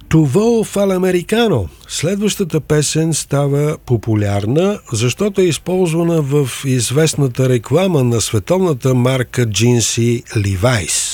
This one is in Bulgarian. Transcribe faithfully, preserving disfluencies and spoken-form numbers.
Това фал'американо. Следващата песен става популярна, защото е използвана в известната реклама на световната марка джинси Levi's.